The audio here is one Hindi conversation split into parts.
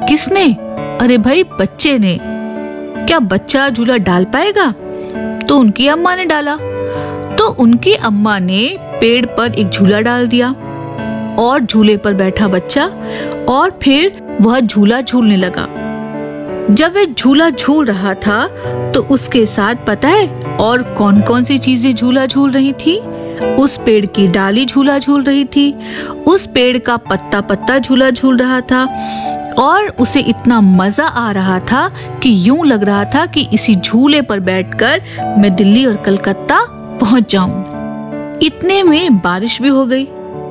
किसने? अरे भाई बच्चे ने। क्या बच्चा झूला डाल पाएगा? तो उनकी अम्मा ने डाला। तो उनकी अम्मा ने पेड़ पर एक झूला डाल दिया और झूले पर बैठा बच्चा और फिर वह झूला झूलने लगा। जब वह झूला झूल रहा था तो उसके साथ पता है और कौन कौन सी चीजें झूला झूल रही थी? उस पेड़ की डाली झूला झूल रही थी, उस पेड़ का पत्ता पत्ता झूला झूल रहा था और उसे इतना मजा आ रहा था कि यूं लग रहा था कि इसी झूले पर बैठकर मैं दिल्ली और कलकत्ता पहुंच जाऊं। इतने में बारिश भी हो गई।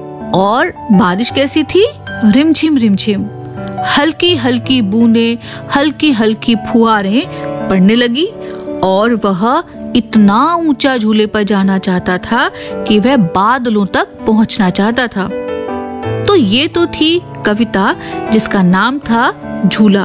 और बारिश कैसी थी? रिमझिम रिमझिम, हल्की हल्की बूंदें, हल्की हल्की फुहारें पड़ने लगी और वह इतना ऊंचा झूले पर जाना चाहता था कि वह बादलों तक पहुंचना चाहता था। तो ये तो थी कविता जिसका नाम था झूला।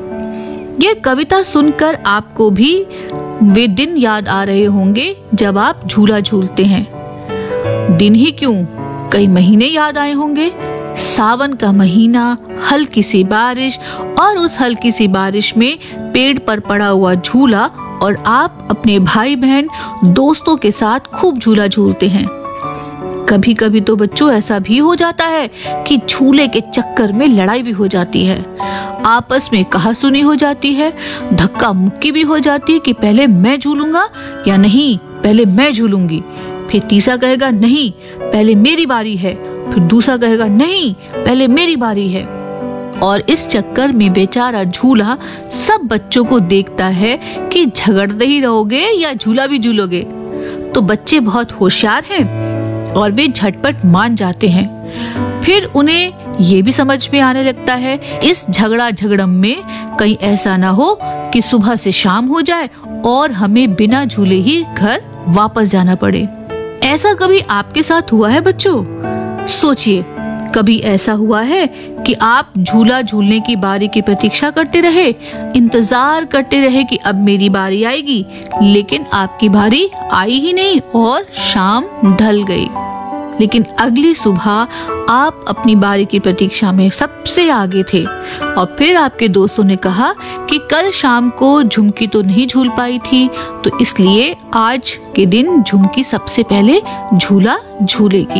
ये कविता सुनकर आपको भी वे दिन याद आ रहे होंगे जब आप झूला झूलते हैं। दिन ही क्यों, कई महीने याद आए होंगे। सावन का महीना, हल्की सी बारिश और उस हल्की सी बारिश में पेड़ पर पड़ा हुआ झूला और आप अपने भाई बहन दोस्तों के साथ खूब झूला झूलते हैं। कभी कभी तो बच्चों ऐसा भी हो जाता है कि झूले के चक्कर में लड़ाई भी हो जाती है, आपस में कहासुनी हो जाती है, धक्का मुक्की भी हो जाती है कि पहले मैं झूलूंगा या नहीं, पहले मैं झूलूंगी। फिर तीसरा कहेगा नहीं पहले मेरी बारी है, फिर दूसरा कहेगा नहीं पहले मेरी बारी है। और इस चक्कर में बेचारा झूला सब बच्चों को देखता है कि झगड़ते ही रहोगे या झूला भी झूलोगे। तो बच्चे बहुत होशियार हैं और वे झटपट मान जाते हैं। फिर उन्हें ये भी समझ में आने लगता है इस झगड़ा झगड़म में कहीं ऐसा ना हो कि सुबह से शाम हो जाए और हमें बिना झूले ही घर वापस जाना पड़े। ऐसा कभी आपके साथ हुआ है बच्चों? सोचिए, कभी ऐसा हुआ है कि आप झूला झूलने की बारी की प्रतीक्षा करते रहे, इंतजार करते रहे कि अब मेरी बारी आएगी, लेकिन आपकी बारी आई ही नहीं और शाम ढल गई। लेकिन अगली सुबह आप अपनी बारी की प्रतीक्षा में सबसे आगे थे और फिर आपके दोस्तों ने कहा कि कल शाम को झुमकी तो नहीं झूल पाई थी, तो इसलिए आज के दिन झुमकी सबसे पहले झूला झूलेगी।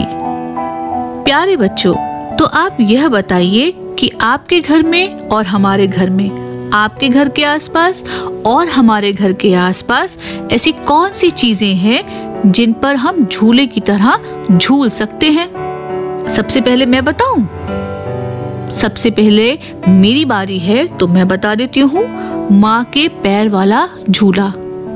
प्यारे बच्चों, तो आप यह बताइए कि आपके घर में और हमारे घर में, आपके घर के आसपास और हमारे घर के आसपास ऐसी कौन सी चीजें हैं जिन पर हम झूले की तरह झूल सकते हैं? सबसे पहले मैं बताऊं? सबसे पहले मेरी बारी है तो मैं बता देती हूँ, माँ के पैर वाला झूला।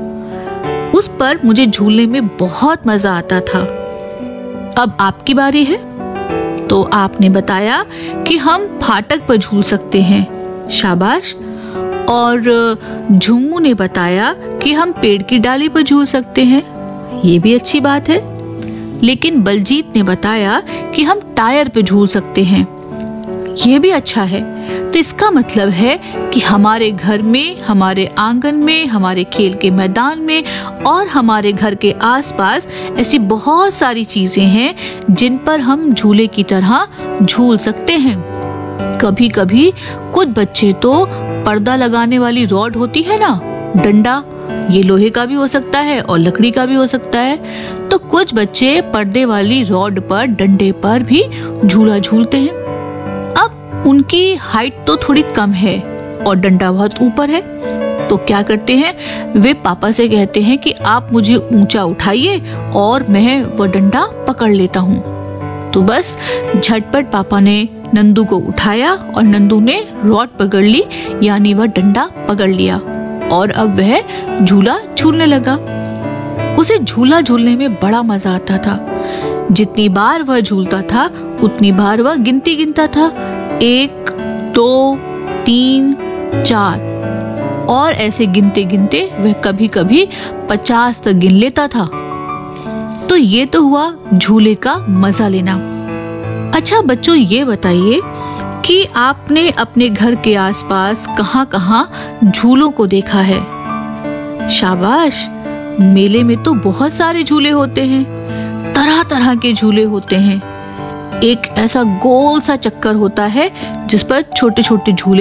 उस पर मुझे झूलने में बहुत मजा आता था। अब आपकी बारी है तो आपने बताया कि हम फाटक पर झूल सकते हैं, शाबाश। और झुम्मू ने बताया कि हम पेड़ की डाली पर झूल सकते हैं, ये भी अच्छी बात है। लेकिन बलजीत ने बताया कि हम टायर पे झूल सकते हैं, ये भी अच्छा है। तो इसका मतलब है कि हमारे घर में, हमारे आंगन में, हमारे खेल के मैदान में और हमारे घर के आसपास ऐसी बहुत सारी चीजें हैं जिन पर हम झूले की तरह झूल सकते हैं। कभी कभी कुछ बच्चे तो पर्दा लगाने वाली रॉड होती है ना, डंडा, ये लोहे का भी हो सकता है और लकड़ी का भी हो सकता है, तो कुछ बच्चे पर्दे वाली रॉड पर, डंडे पर भी झूला झूलते हैं। अब उनकी हाइट तो थोड़ी कम है और डंडा बहुत ऊपर है, तो क्या करते हैं, वे पापा से कहते हैं कि आप मुझे ऊंचा उठाइए और मैं वो डंडा पकड़ लेता हूँ। तो बस झटपट पापा ने नंदू को उठाया और नंदू ने रॉड पकड़ ली, यानी वह डंडा पकड़ लिया और अब वह झूला झूलने लगा। उसे झूला झूलने में बड़ा मजा आता था। जितनी बार वह झूलता था उतनी बार वह गिनती गिनता था, 1 2 3 4, और ऐसे गिनते गिनते वह कभी कभी 50 तक गिन लेता था। तो ये तो हुआ झूले का मजा लेना। अच्छा बच्चों, ये बताइए कि आपने अपने घर के आसपास कहाँ-कहाँ झूलों को देखा है? शाबाश, मेले में तो बहुत सारे झूले होते हैं, तरह तरह के झूले होते हैं। एक ऐसा गोल सा चक्कर होता है जिस पर छोटे छोटे झूले